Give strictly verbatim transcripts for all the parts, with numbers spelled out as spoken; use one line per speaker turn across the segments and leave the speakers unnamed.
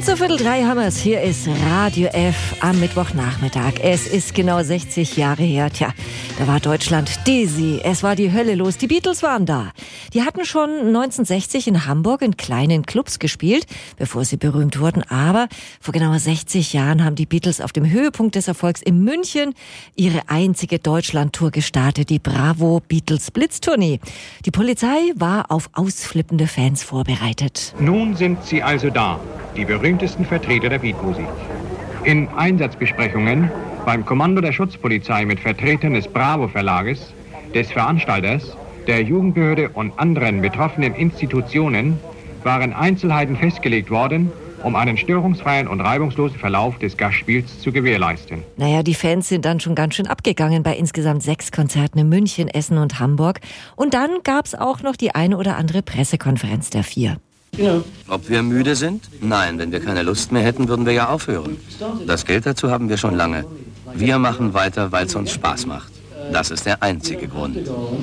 Kurz vor Viertel drei haben wir es. Hier ist Radio F am Mittwochnachmittag. Es ist genau sechzig Jahre her. Tja, da war Deutschland dizzy. Es war die Hölle los. Die Beatles waren da. Die hatten schon neunzehnhundertsechzig in Hamburg in kleinen Clubs gespielt, bevor sie berühmt wurden. Aber vor genau sechzig Jahren haben die Beatles auf dem Höhepunkt des Erfolgs in München ihre einzige Deutschland-Tour gestartet, die Bravo Beatles Blitztournee. Die Polizei war auf ausflippende Fans vorbereitet.
Nun sind sie also da, die berühmtesten Vertreter der Beatmusik. In Einsatzbesprechungen beim Kommando der Schutzpolizei mit Vertretern des Bravo-Verlages, des Veranstalters, der Jugendbehörde und anderen betroffenen Institutionen waren Einzelheiten festgelegt worden, um einen störungsfreien und reibungslosen Verlauf des Gastspiels zu gewährleisten.
Naja, die Fans sind dann schon ganz schön abgegangen bei insgesamt sechs Konzerten in München, Essen und Hamburg. Und dann gab's auch noch die eine oder andere Pressekonferenz der vier.
Ob wir müde sind? Nein, wenn wir keine Lust mehr hätten, würden wir ja aufhören. Das Geld dazu haben wir schon lange. Wir machen weiter, weil es uns Spaß macht. Das ist der einzige Grund.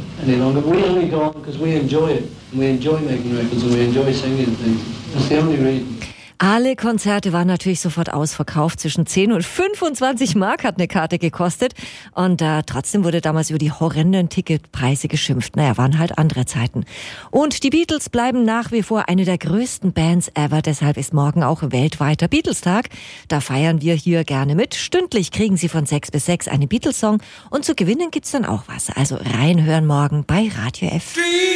Alle Konzerte waren natürlich sofort ausverkauft. Zwischen zehn und fünfundzwanzig Mark hat eine Karte gekostet. Und äh, trotzdem wurde damals über die horrenden Ticketpreise geschimpft. Naja, waren halt andere Zeiten. Und die Beatles bleiben nach wie vor eine der größten Bands ever. Deshalb ist morgen auch weltweiter Beatles-Tag. Da feiern wir hier gerne mit. Stündlich kriegen Sie von sechs bis sechs einen Beatles-Song. Und zu gewinnen gibt's dann auch was. Also reinhören morgen bei Radio F.